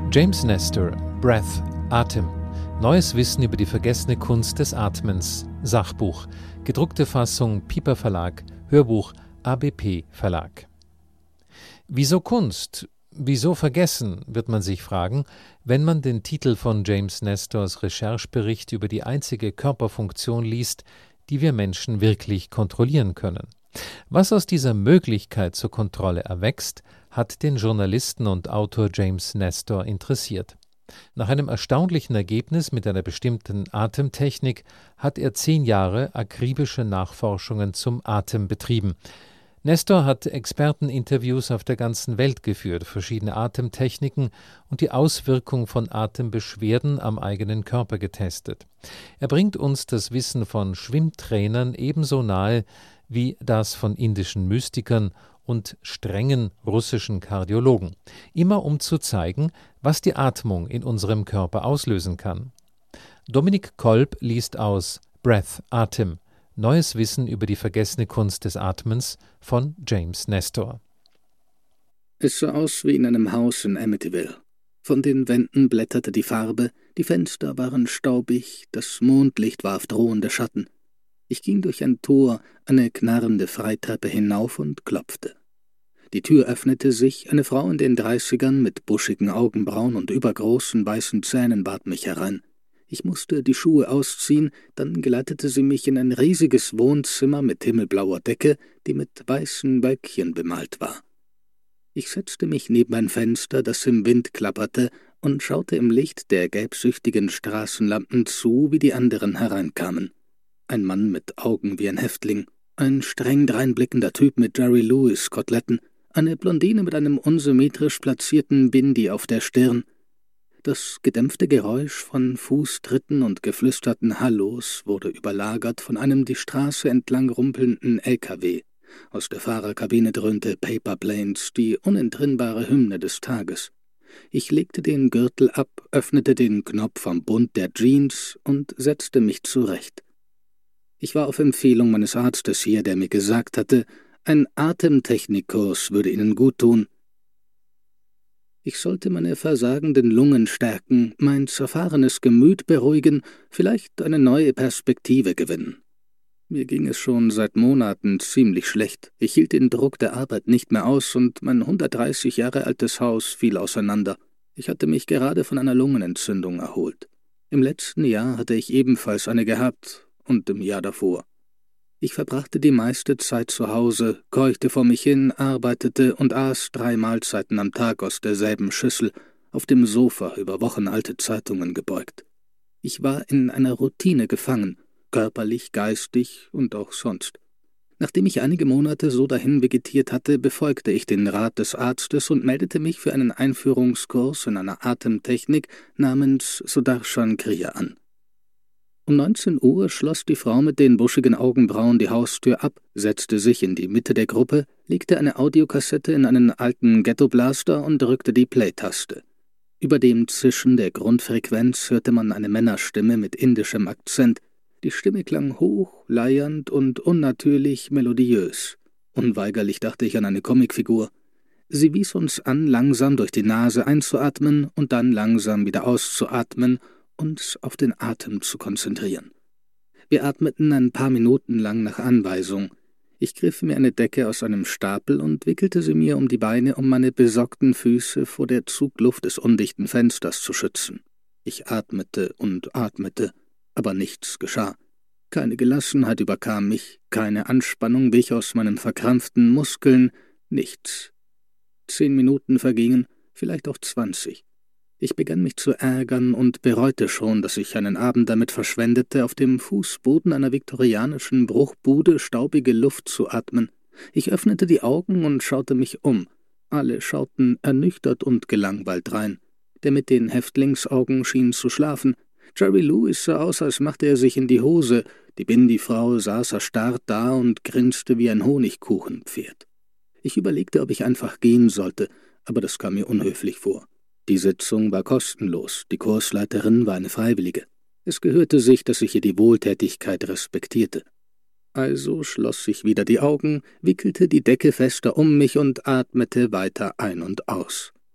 James Nestor, Breath, Atem. Neues Wissen über die vergessene Kunst des Atmens. Sachbuch. Gedruckte Fassung Piper Verlag. Hörbuch ABP Verlag. Wieso Kunst? Wieso vergessen, wird man sich fragen, wenn man den Titel von James Nestors Recherchebericht über die einzige Körperfunktion liest, die wir Menschen wirklich kontrollieren können. Was aus dieser Möglichkeit zur Kontrolle erwächst, hat den Journalisten und Autor James Nestor interessiert. Nach einem erstaunlichen Ergebnis mit einer bestimmten Atemtechnik hat er 10 Jahre akribische Nachforschungen zum Atem betrieben. Nestor hat Experteninterviews auf der ganzen Welt geführt, verschiedene Atemtechniken und die Auswirkung von Atembeschwerden am eigenen Körper getestet. Er bringt uns das Wissen von Schwimmtrainern ebenso nahe wie das von indischen Mystikern und strengen russischen Kardiologen, immer um zu zeigen, was die Atmung in unserem Körper auslösen kann. Dominik Kolb liest aus Breath, Atem. Neues Wissen über die vergessene Kunst des Atmens von James Nestor. Es sah aus wie in einem Haus in Amityville. Von den Wänden blätterte die Farbe, die Fenster waren staubig, das Mondlicht warf drohende Schatten. Ich ging durch ein Tor, eine knarrende Freitreppe hinauf und klopfte. Die Tür öffnete sich, eine Frau in den 30ern mit buschigen Augenbrauen und übergroßen weißen Zähnen bat mich herein. Ich musste die Schuhe ausziehen, dann geleitete sie mich in ein riesiges Wohnzimmer mit himmelblauer Decke, die mit weißen Wölkchen bemalt war. Ich setzte mich neben ein Fenster, das im Wind klapperte, und schaute im Licht der gelbsüchtigen Straßenlampen zu, wie die anderen hereinkamen. Ein Mann mit Augen wie ein Häftling, ein streng dreinblickender Typ mit Jerry Lewis-Koteletten, eine Blondine mit einem unsymmetrisch platzierten Bindi auf der Stirn. Das gedämpfte Geräusch von Fußtritten und geflüsterten Hallos wurde überlagert von einem die Straße entlang rumpelnden LKW. Aus der Fahrerkabine dröhnte Paper Planes, die unentrinnbare Hymne des Tages. Ich legte den Gürtel ab, öffnete den Knopf am Bund der Jeans und setzte mich zurecht. Ich war auf Empfehlung meines Arztes hier, der mir gesagt hatte, ein Atemtechnikkurs würde Ihnen gut tun. Ich sollte meine versagenden Lungen stärken, mein zerfahrenes Gemüt beruhigen, vielleicht eine neue Perspektive gewinnen. Mir ging es schon seit Monaten ziemlich schlecht. Ich hielt den Druck der Arbeit nicht mehr aus und mein 130 Jahre altes Haus fiel auseinander. Ich hatte mich gerade von einer Lungenentzündung erholt. Im letzten Jahr hatte ich ebenfalls eine gehabt und im Jahr davor. Ich verbrachte die meiste Zeit zu Hause, keuchte vor mich hin, arbeitete und aß 3 Mahlzeiten am Tag aus derselben Schüssel, auf dem Sofa über wochenalte Zeitungen gebeugt. Ich war in einer Routine gefangen, körperlich, geistig und auch sonst. Nachdem ich einige Monate so dahin vegetiert hatte, befolgte ich den Rat des Arztes und meldete mich für einen Einführungskurs in einer Atemtechnik namens Sudarshan Kriya an. Um 19 Uhr schloss die Frau mit den buschigen Augenbrauen die Haustür ab, setzte sich in die Mitte der Gruppe, legte eine Audiokassette in einen alten Ghetto-Blaster und drückte die Play-Taste. Über dem Zischen der Grundfrequenz hörte man eine Männerstimme mit indischem Akzent. Die Stimme klang hoch, leiernd und unnatürlich melodiös. Unweigerlich dachte ich an eine Comicfigur. Sie wies uns an, langsam durch die Nase einzuatmen und dann langsam wieder auszuatmen, uns auf den Atem zu konzentrieren. Wir atmeten ein paar Minuten lang nach Anweisung. Ich griff mir eine Decke aus einem Stapel und wickelte sie mir um die Beine, um meine besorgten Füße vor der Zugluft des undichten Fensters zu schützen. Ich atmete und atmete, aber nichts geschah. Keine Gelassenheit überkam mich, keine Anspannung wich aus meinen verkrampften Muskeln, nichts. 10 Minuten vergingen, vielleicht auch 20. Ich begann mich zu ärgern und bereute schon, dass ich einen Abend damit verschwendete, auf dem Fußboden einer viktorianischen Bruchbude staubige Luft zu atmen. Ich öffnete die Augen und schaute mich um. Alle schauten ernüchtert und gelangweilt drein. Der mit den Häftlingsaugen schien zu schlafen. Jerry Lewis sah aus, als machte er sich in die Hose. Die Bindi-Frau saß erstarrt da und grinste wie ein Honigkuchenpferd. Ich überlegte, ob ich einfach gehen sollte, aber das kam mir unhöflich vor. Die Sitzung war kostenlos, die Kursleiterin war eine Freiwillige. Es gehörte sich, dass ich ihr die Wohltätigkeit respektierte. Also schloss ich wieder die Augen, wickelte die Decke fester um mich und atmete weiter ein und aus.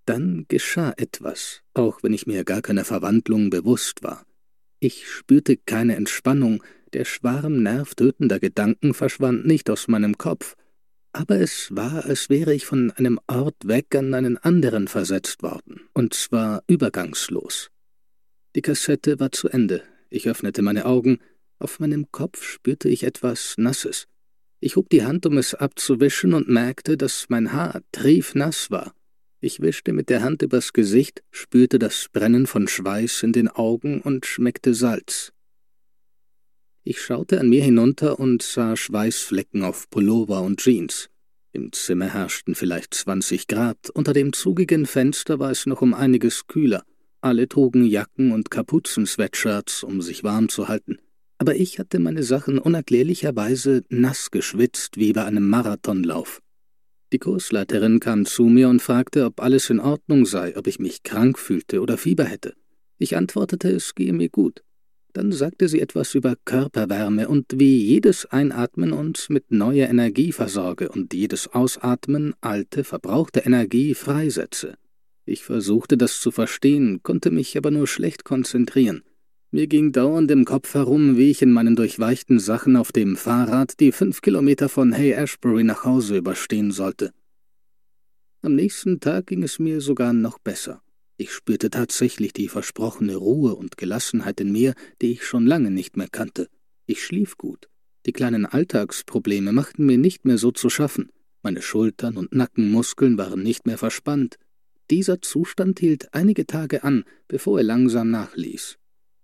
Dann geschah etwas, auch wenn ich mir gar keiner Verwandlung bewusst war. Ich spürte keine Entspannung, der Schwarm nervtötender Gedanken verschwand nicht aus meinem Kopf, aber es war, als wäre ich von einem Ort weg an einen anderen versetzt worden, und zwar übergangslos. Die Kassette war zu Ende. Ich öffnete meine Augen. Auf meinem Kopf spürte ich etwas Nasses. Ich hob die Hand, um es abzuwischen, und merkte, dass mein Haar triefnass war. Ich wischte mit der Hand übers Gesicht, spürte das Brennen von Schweiß in den Augen und schmeckte Salz. Ich schaute an mir hinunter und sah Schweißflecken auf Pullover und Jeans. Im Zimmer herrschten vielleicht 20 Grad, unter dem zugigen Fenster war es noch um einiges kühler. Alle trugen Jacken und Kapuzen-Sweatshirts, um sich warm zu halten. Aber ich hatte meine Sachen unerklärlicherweise nass geschwitzt wie bei einem Marathonlauf. Die Kursleiterin kam zu mir und fragte, ob alles in Ordnung sei, ob ich mich krank fühlte oder Fieber hätte. Ich antwortete, es gehe mir gut. Dann sagte sie etwas über Körperwärme und wie jedes Einatmen uns mit neuer Energie versorge und jedes Ausatmen alte, verbrauchte Energie freisetze. Ich versuchte das zu verstehen, konnte mich aber nur schlecht konzentrieren. Mir ging dauernd im Kopf herum, wie ich in meinen durchweichten Sachen auf dem Fahrrad die 5 Kilometer von Hay-Ashbury nach Hause überstehen sollte. Am nächsten Tag ging es mir sogar noch besser. Ich spürte tatsächlich die versprochene Ruhe und Gelassenheit in mir, die ich schon lange nicht mehr kannte. Ich schlief gut. Die kleinen Alltagsprobleme machten mir nicht mehr so zu schaffen. Meine Schultern und Nackenmuskeln waren nicht mehr verspannt. Dieser Zustand hielt einige Tage an, bevor er langsam nachließ.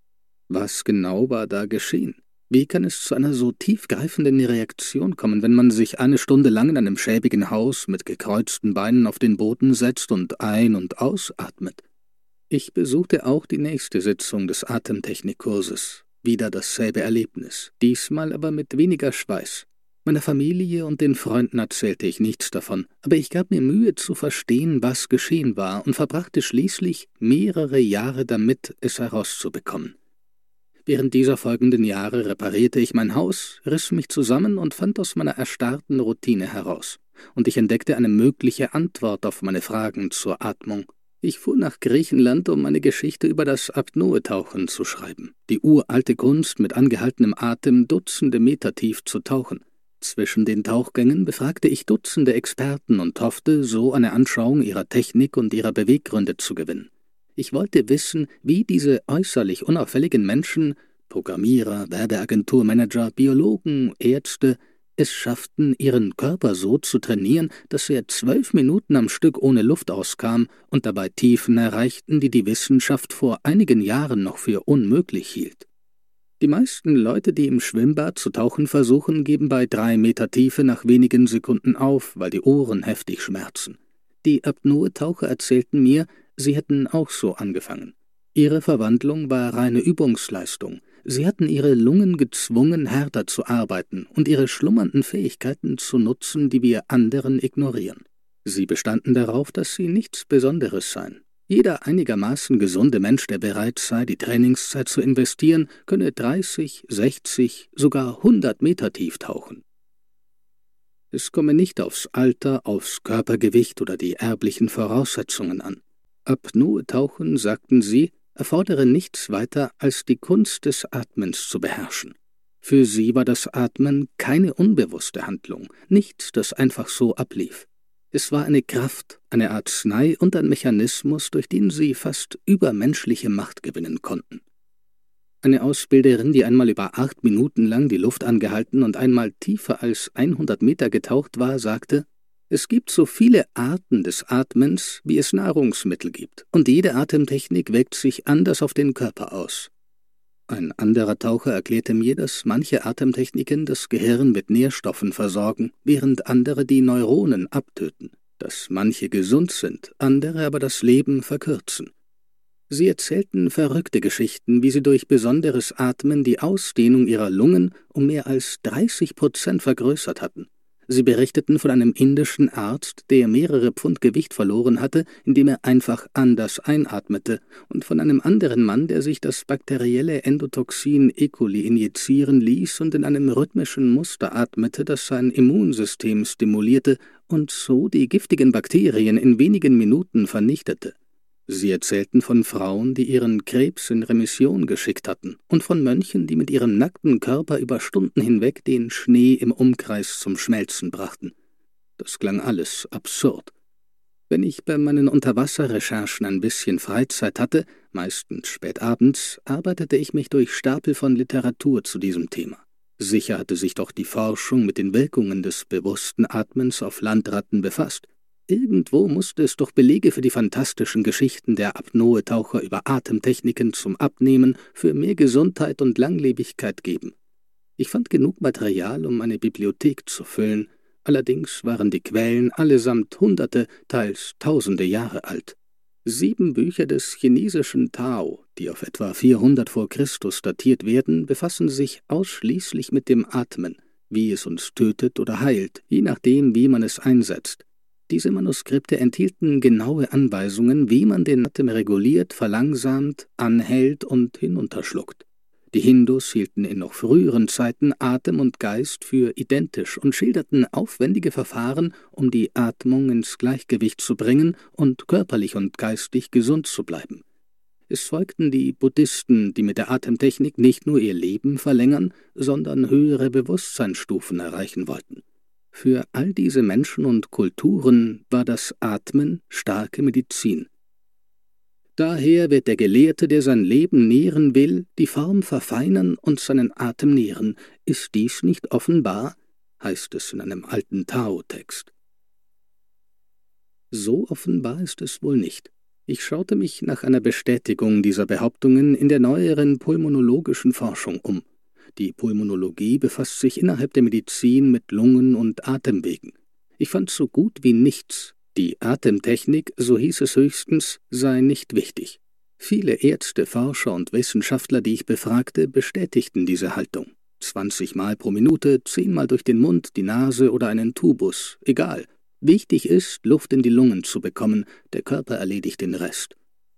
Was genau war da geschehen? Wie kann es zu einer so tiefgreifenden Reaktion kommen, wenn man sich eine Stunde lang in einem schäbigen Haus mit gekreuzten Beinen auf den Boden setzt und ein- und ausatmet? Ich besuchte auch die nächste Sitzung des Atemtechnikkurses. Wieder dasselbe Erlebnis, diesmal aber mit weniger Schweiß. Meiner Familie und den Freunden erzählte ich nichts davon, aber ich gab mir Mühe zu verstehen, was geschehen war, und verbrachte schließlich mehrere Jahre damit, es herauszubekommen. Während dieser folgenden Jahre reparierte ich mein Haus, riss mich zusammen und fand aus meiner erstarrten Routine heraus. Und ich entdeckte eine mögliche Antwort auf meine Fragen zur Atmung. Ich fuhr nach Griechenland, um eine Geschichte über das Apnoe-Tauchen zu schreiben. Die uralte Kunst, mit angehaltenem Atem Dutzende Meter tief zu tauchen. Zwischen den Tauchgängen befragte ich Dutzende Experten und hoffte, so eine Anschauung ihrer Technik und ihrer Beweggründe zu gewinnen. Ich wollte wissen, wie diese äußerlich unauffälligen Menschen, Programmierer, Werbeagenturmanager, Biologen, Ärzte, es schafften, ihren Körper so zu trainieren, dass er 12 Minuten am Stück ohne Luft auskam und dabei Tiefen erreichten, die die Wissenschaft vor einigen Jahren noch für unmöglich hielt. Die meisten Leute, die im Schwimmbad zu tauchen versuchen, geben bei 3 Meter Tiefe nach wenigen Sekunden auf, weil die Ohren heftig schmerzen. Die Apnoe-Taucher erzählten mir, sie hätten auch so angefangen. Ihre Verwandlung war reine Übungsleistung. Sie hatten ihre Lungen gezwungen, härter zu arbeiten und ihre schlummernden Fähigkeiten zu nutzen, die wir anderen ignorieren. Sie bestanden darauf, dass sie nichts Besonderes seien. Jeder einigermaßen gesunde Mensch, der bereit sei, die Trainingszeit zu investieren, könne 30, 60, sogar 100 Meter tief tauchen. Es komme nicht aufs Alter, aufs Körpergewicht oder die erblichen Voraussetzungen an. Apnoe-Tauchen, sagten sie, erfordere nichts weiter, als die Kunst des Atmens zu beherrschen. Für sie war das Atmen keine unbewusste Handlung, nichts, das einfach so ablief. Es war eine Kraft, eine Arznei und ein Mechanismus, durch den sie fast übermenschliche Macht gewinnen konnten. Eine Ausbilderin, die einmal über 8 Minuten lang die Luft angehalten und einmal tiefer als 100 Meter getaucht war, sagte, es gibt so viele Arten des Atmens, wie es Nahrungsmittel gibt, und jede Atemtechnik wirkt sich anders auf den Körper aus. Ein anderer Taucher erklärte mir, dass manche Atemtechniken das Gehirn mit Nährstoffen versorgen, während andere die Neuronen abtöten, dass manche gesund sind, andere aber das Leben verkürzen. Sie erzählten verrückte Geschichten, wie sie durch besonderes Atmen die Ausdehnung ihrer Lungen um mehr als 30% vergrößert hatten. Sie berichteten von einem indischen Arzt, der mehrere Pfund Gewicht verloren hatte, indem er einfach anders einatmete, und von einem anderen Mann, der sich das bakterielle Endotoxin E. coli injizieren ließ und in einem rhythmischen Muster atmete, das sein Immunsystem stimulierte und so die giftigen Bakterien in wenigen Minuten vernichtete. Sie erzählten von Frauen, die ihren Krebs in Remission geschickt hatten, und von Mönchen, die mit ihrem nackten Körper über Stunden hinweg den Schnee im Umkreis zum Schmelzen brachten. Das klang alles absurd. Wenn ich bei meinen Unterwasserrecherchen ein bisschen Freizeit hatte, meistens spät abends, arbeitete ich mich durch Stapel von Literatur zu diesem Thema. Sicher hatte sich doch die Forschung mit den Wirkungen des bewussten Atmens auf Landratten befasst. Irgendwo musste es doch Belege für die fantastischen Geschichten der Apnoe-Taucher über Atemtechniken zum Abnehmen, für mehr Gesundheit und Langlebigkeit geben. Ich fand genug Material, um eine Bibliothek zu füllen, allerdings waren die Quellen allesamt Hunderte, teils Tausende Jahre alt. 7 Bücher des chinesischen Tao, die auf etwa 400 vor Christus datiert werden, befassen sich ausschließlich mit dem Atmen, wie es uns tötet oder heilt, je nachdem, wie man es einsetzt. Diese Manuskripte enthielten genaue Anweisungen, wie man den Atem reguliert, verlangsamt, anhält und hinunterschluckt. Die Hindus hielten in noch früheren Zeiten Atem und Geist für identisch und schilderten aufwendige Verfahren, um die Atmung ins Gleichgewicht zu bringen und körperlich und geistig gesund zu bleiben. Es folgten die Buddhisten, die mit der Atemtechnik nicht nur ihr Leben verlängern, sondern höhere Bewusstseinsstufen erreichen wollten. Für all diese Menschen und Kulturen war das Atmen starke Medizin. Daher wird der Gelehrte, der sein Leben nähren will, die Form verfeinern und seinen Atem nähren. Ist dies nicht offenbar? Heißt es in einem alten Tao-Text. So offenbar ist es wohl nicht. Ich schaute mich nach einer Bestätigung dieser Behauptungen in der neueren pulmonologischen Forschung um. Die Pulmonologie befasst sich innerhalb der Medizin mit Lungen- und Atemwegen. Ich fand so gut wie nichts. Die Atemtechnik, so hieß es höchstens, sei nicht wichtig. Viele Ärzte, Forscher und Wissenschaftler, die ich befragte, bestätigten diese Haltung. 20 Mal pro Minute, 10 Mal durch den Mund, die Nase oder einen Tubus, egal. Wichtig ist, Luft in die Lungen zu bekommen, der Körper erledigt den Rest.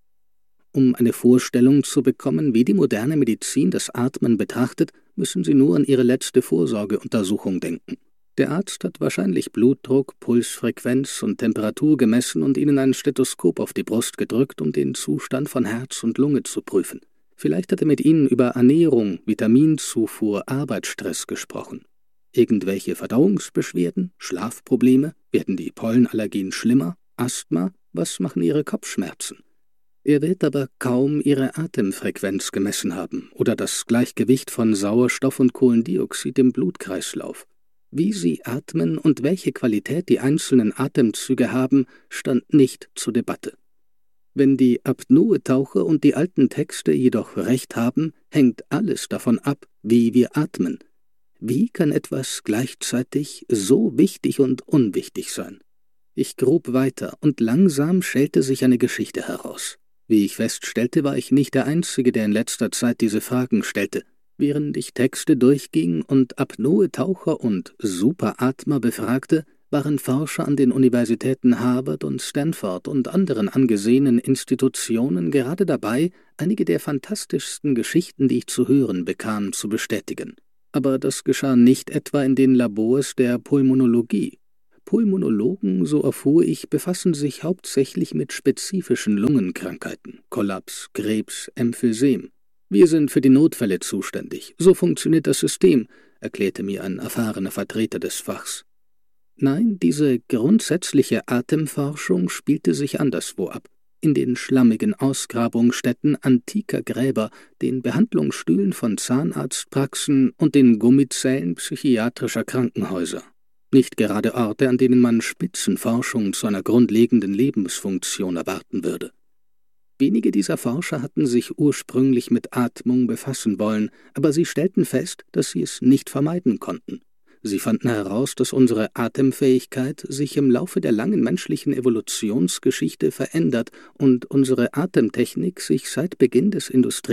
Um eine Vorstellung zu bekommen, wie die moderne Medizin das Atmen betrachtet, müssen Sie nur an Ihre letzte Vorsorgeuntersuchung denken. Der Arzt hat wahrscheinlich Blutdruck, Pulsfrequenz und Temperatur gemessen und Ihnen ein Stethoskop auf die Brust gedrückt, um den Zustand von Herz und Lunge zu prüfen. Vielleicht hat er mit Ihnen über Ernährung, Vitaminzufuhr, Arbeitsstress gesprochen. Irgendwelche Verdauungsbeschwerden, Schlafprobleme, werden die Pollenallergien schlimmer, Asthma, was machen Ihre Kopfschmerzen? Er wird aber kaum Ihre Atemfrequenz gemessen haben oder das Gleichgewicht von Sauerstoff und Kohlendioxid im Blutkreislauf. Wie Sie atmen und welche Qualität die einzelnen Atemzüge haben, stand nicht zur Debatte. Wenn die Apnoe-Taucher und die alten Texte jedoch recht haben, hängt alles davon ab, wie wir atmen. Wie kann etwas gleichzeitig so wichtig und unwichtig sein? Ich grub weiter und langsam schälte sich eine Geschichte heraus. Wie ich feststellte, war ich nicht der Einzige, der in letzter Zeit diese Fragen stellte. Während ich Texte durchging und Apnoe-Taucher und Superatmer befragte, waren Forscher an den Universitäten Harvard und Stanford und anderen angesehenen Institutionen gerade dabei, einige der fantastischsten Geschichten, die ich zu hören bekam, zu bestätigen. Aber das geschah nicht etwa in den Labors der Pulmonologie. Pulmonologen, so erfuhr ich, befassen sich hauptsächlich mit spezifischen Lungenkrankheiten, Kollaps, Krebs, Emphysem. Wir sind für die Notfälle zuständig. So funktioniert das System, erklärte mir ein erfahrener Vertreter des Fachs. Nein, diese grundsätzliche Atemforschung spielte sich anderswo ab. In den schlammigen Ausgrabungsstätten antiker Gräber, den Behandlungsstühlen von Zahnarztpraxen und den Gummizellen psychiatrischer Krankenhäuser. Nicht gerade Orte, an denen man Spitzenforschung zu einer grundlegenden Lebensfunktion erwarten würde. Wenige dieser Forscher hatten sich ursprünglich mit Atmung befassen wollen, aber sie stellten fest, dass sie es nicht vermeiden konnten. Sie fanden heraus, dass unsere Atemfähigkeit sich im Laufe der langen menschlichen Evolutionsgeschichte verändert und unsere Atemtechnik sich seit Beginn des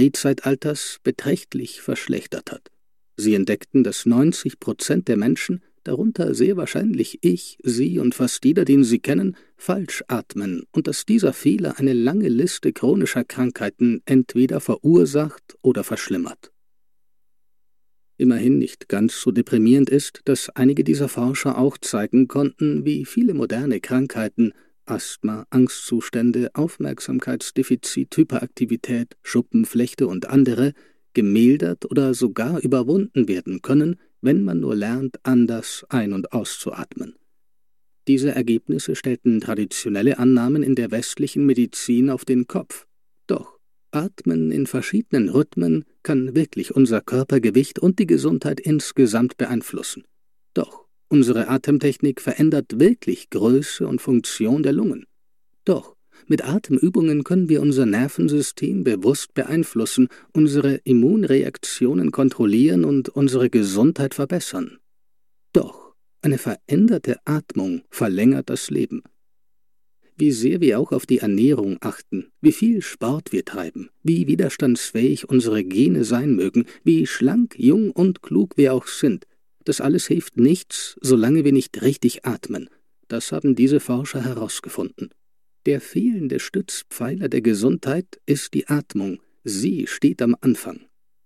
Industriezeitalters beträchtlich verschlechtert hat. Sie entdeckten, dass 90% der Menschen darunter sehr wahrscheinlich ich, Sie und fast jeder, den Sie kennen, falsch atmen und dass dieser Fehler eine lange Liste chronischer Krankheiten entweder verursacht oder verschlimmert. Immerhin nicht ganz so deprimierend ist, dass einige dieser Forscher auch zeigen konnten, wie viele moderne Krankheiten, Asthma, Angstzustände, Aufmerksamkeitsdefizit, Hyperaktivität, Schuppenflechte und andere, gemildert oder sogar überwunden werden können, wenn man nur lernt, anders ein- und auszuatmen. Diese Ergebnisse stellten traditionelle Annahmen in der westlichen Medizin auf den Kopf. Doch Atmen in verschiedenen Rhythmen kann wirklich unser Körpergewicht und die Gesundheit insgesamt beeinflussen. Doch unsere Atemtechnik verändert wirklich Größe und Funktion der Lungen. Doch mit Atemübungen können wir unser Nervensystem bewusst beeinflussen, unsere Immunreaktionen kontrollieren und unsere Gesundheit verbessern. Doch eine veränderte Atmung verlängert das Leben. Wie sehr wir auch auf die Ernährung achten, wie viel Sport wir treiben, wie widerstandsfähig unsere Gene sein mögen, wie schlank, jung und klug wir auch sind, das alles hilft nichts, solange wir nicht richtig atmen. Das haben diese Forscher herausgefunden. Der fehlende Stützpfeiler der Gesundheit ist die Atmung. Sie steht am Anfang.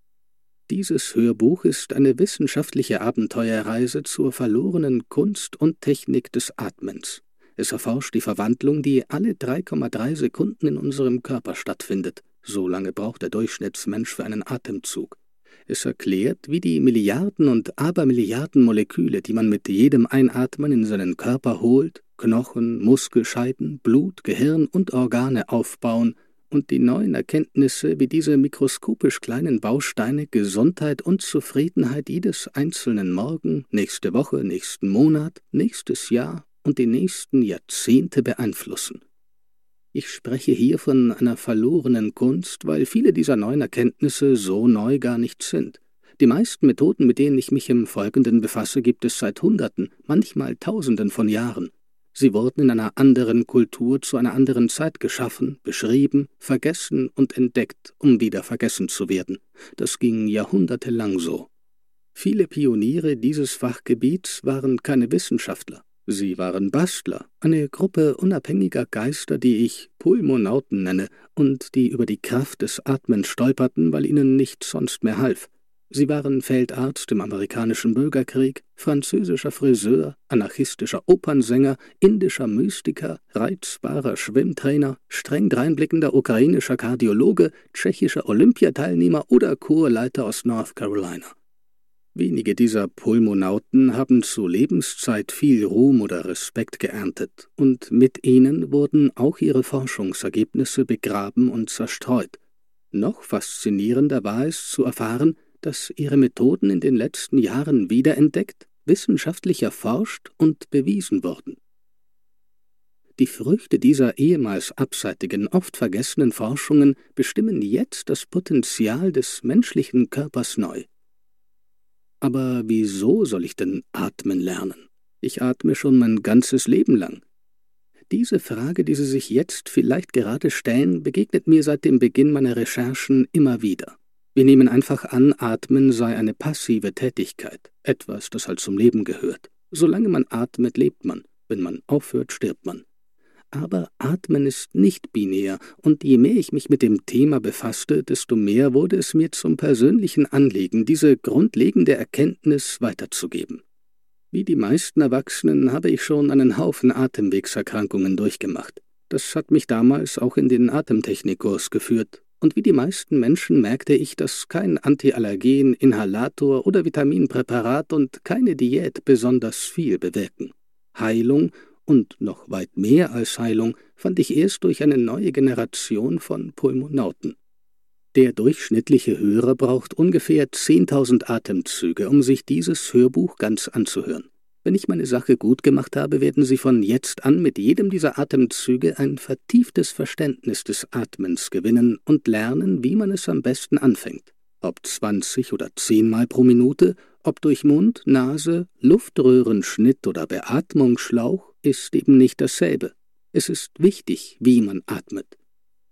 Dieses Hörbuch ist eine wissenschaftliche Abenteuerreise zur verlorenen Kunst und Technik des Atmens. Es erforscht die Verwandlung, die alle 3,3 Sekunden in unserem Körper stattfindet. So lange braucht der Durchschnittsmensch für einen Atemzug. Es erklärt, wie die Milliarden und Abermilliarden Moleküle, die man mit jedem Einatmen in seinen Körper holt, Knochen, Muskelscheiden, Blut, Gehirn und Organe aufbauen und die neuen Erkenntnisse, wie diese mikroskopisch kleinen Bausteine Gesundheit und Zufriedenheit jedes einzelnen Morgen, nächste Woche, nächsten Monat, nächstes Jahr und die nächsten Jahrzehnte beeinflussen. Ich spreche hier von einer verlorenen Kunst, weil viele dieser neuen Erkenntnisse so neu gar nicht sind. Die meisten Methoden, mit denen ich mich im Folgenden befasse, gibt es seit Hunderten, manchmal Tausenden von Jahren. Sie wurden in einer anderen Kultur zu einer anderen Zeit geschaffen, beschrieben, vergessen und entdeckt, um wieder vergessen zu werden. Das ging jahrhundertelang so. Viele Pioniere dieses Fachgebiets waren keine Wissenschaftler. Sie waren Bastler, eine Gruppe unabhängiger Geister, die ich Pulmonauten nenne und die über die Kraft des Atmens stolperten, weil ihnen nichts sonst mehr half. Sie waren Feldarzt im amerikanischen Bürgerkrieg, französischer Friseur, anarchistischer Opernsänger, indischer Mystiker, reizbarer Schwimmtrainer, streng dreinblickender ukrainischer Kardiologe, tschechischer Olympiateilnehmer oder Chorleiter aus North Carolina. Wenige dieser Pulmonauten haben zu Lebenszeit viel Ruhm oder Respekt geerntet, und mit ihnen wurden auch ihre Forschungsergebnisse begraben und zerstreut. Noch faszinierender war es zu erfahren, dass ihre Methoden in den letzten Jahren wiederentdeckt, wissenschaftlich erforscht und bewiesen wurden. Die Früchte dieser ehemals abseitigen, oft vergessenen Forschungen bestimmen jetzt das Potenzial des menschlichen Körpers neu. Aber wieso soll ich denn atmen lernen? Ich atme schon mein ganzes Leben lang. Diese Frage, die Sie sich jetzt vielleicht gerade stellen, begegnet mir seit dem Beginn meiner Recherchen immer wieder. Wir nehmen einfach an, Atmen sei eine passive Tätigkeit, etwas, das halt zum Leben gehört. Solange man atmet, lebt man. Wenn man aufhört, stirbt man. Aber Atmen ist nicht binär, und je mehr ich mich mit dem Thema befasste, desto mehr wurde es mir zum persönlichen Anliegen, diese grundlegende Erkenntnis weiterzugeben. Wie die meisten Erwachsenen habe ich schon einen Haufen Atemwegserkrankungen durchgemacht. Das hat mich damals auch in den Atemtechnikkurs geführt, und wie die meisten Menschen merkte ich, dass kein Antiallergen, Inhalator oder Vitaminpräparat und keine Diät besonders viel bewirken. Heilung und noch weit mehr als Heilung fand ich erst durch eine neue Generation von Pulmonauten. Der durchschnittliche Hörer braucht ungefähr 10.000 Atemzüge, um sich dieses Hörbuch ganz anzuhören. Wenn ich meine Sache gut gemacht habe, werden Sie von jetzt an mit jedem dieser Atemzüge ein vertieftes Verständnis des Atmens gewinnen und lernen, wie man es am besten anfängt. Ob 20 oder 10 Mal pro Minute, ob durch Mund, Nase, Luftröhrenschnitt oder Beatmungsschlauch, ist eben nicht dasselbe. Es ist wichtig, wie man atmet.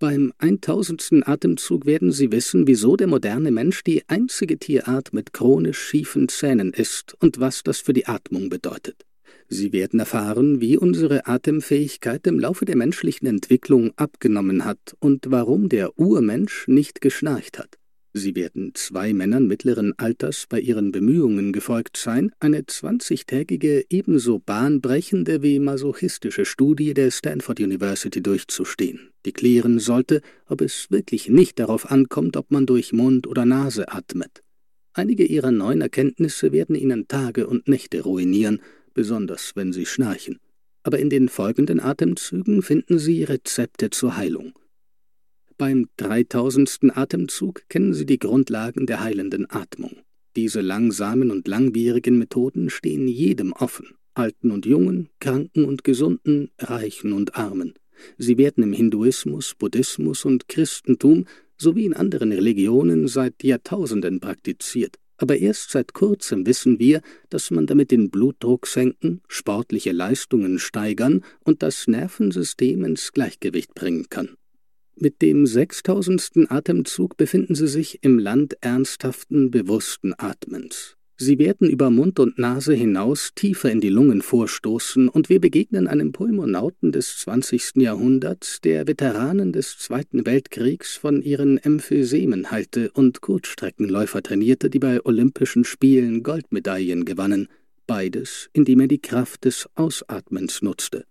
Beim 1000. Atemzug werden Sie wissen, wieso der moderne Mensch die einzige Tierart mit chronisch schiefen Zähnen ist und was das für die Atmung bedeutet. Sie werden erfahren, wie unsere Atemfähigkeit im Laufe der menschlichen Entwicklung abgenommen hat und warum der Urmensch nicht geschnarcht hat. Sie werden 2 Männern mittleren Alters bei ihren Bemühungen gefolgt sein, eine 20-tägige, ebenso bahnbrechende wie masochistische Studie der Stanford University durchzustehen, die klären sollte, ob es wirklich nicht darauf ankommt, ob man durch Mund oder Nase atmet. Einige ihrer neuen Erkenntnisse werden ihnen Tage und Nächte ruinieren, besonders wenn sie schnarchen. Aber in den folgenden Atemzügen finden Sie Rezepte zur Heilung. Beim 3000. Atemzug kennen Sie die Grundlagen der heilenden Atmung. Diese langsamen und langwierigen Methoden stehen jedem offen, Alten und Jungen, Kranken und Gesunden, Reichen und Armen. Sie werden im Hinduismus, Buddhismus und Christentum sowie in anderen Religionen seit Jahrtausenden praktiziert. Aber erst seit kurzem wissen wir, dass man damit den Blutdruck senken, sportliche Leistungen steigern und das Nervensystem ins Gleichgewicht bringen kann. Mit dem 6000. Atemzug befinden Sie sich im Land ernsthaften, bewussten Atmens. Sie werden über Mund und Nase hinaus tiefer in die Lungen vorstoßen und wir begegnen einem Pulmonauten des 20. Jahrhunderts, der Veteranen des Zweiten Weltkriegs von ihren Emphysemen heilte und Kurzstreckenläufer trainierte, die bei Olympischen Spielen Goldmedaillen gewannen, beides, indem er die Kraft des Ausatmens nutzte.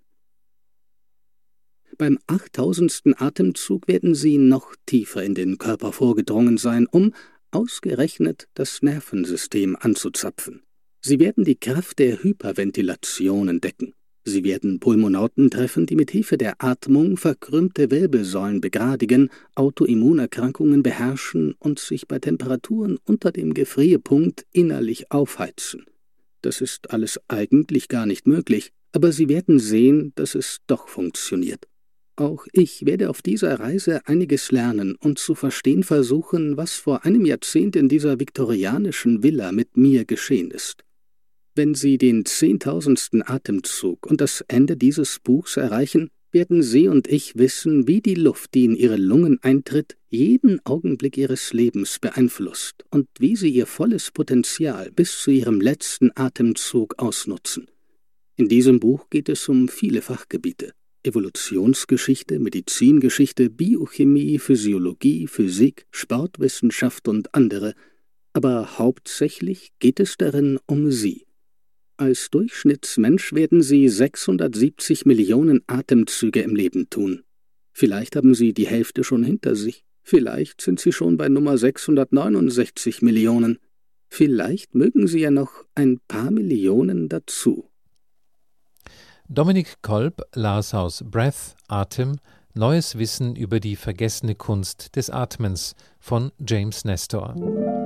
Beim 8000. Atemzug werden Sie noch tiefer in den Körper vorgedrungen sein, um ausgerechnet das Nervensystem anzuzapfen. Sie werden die Kraft der Hyperventilation entdecken. Sie werden Pulmonauten treffen, die mit Hilfe der Atmung verkrümmte Wirbelsäulen begradigen, Autoimmunerkrankungen beherrschen und sich bei Temperaturen unter dem Gefrierpunkt innerlich aufheizen. Das ist alles eigentlich gar nicht möglich, aber Sie werden sehen, dass es doch funktioniert. Auch ich werde auf dieser Reise einiges lernen und zu verstehen versuchen, was vor einem Jahrzehnt in dieser viktorianischen Villa mit mir geschehen ist. Wenn Sie den 10.000. Atemzug und das Ende dieses Buchs erreichen, werden Sie und ich wissen, wie die Luft, die in Ihre Lungen eintritt, jeden Augenblick Ihres Lebens beeinflusst und wie Sie Ihr volles Potenzial bis zu Ihrem letzten Atemzug ausnutzen. In diesem Buch geht es um viele Fachgebiete. Evolutionsgeschichte, Medizingeschichte, Biochemie, Physiologie, Physik, Sportwissenschaft und andere, aber hauptsächlich geht es darin um Sie. Als Durchschnittsmensch werden Sie 670 Millionen Atemzüge im Leben tun. Vielleicht haben Sie die Hälfte schon hinter sich, vielleicht sind Sie schon bei Nummer 669 Millionen, vielleicht mögen Sie ja noch ein paar Millionen dazu. Dominik Kolb las aus Breath, Atem, Neues Wissen über die vergessene Kunst des Atmens von James Nestor.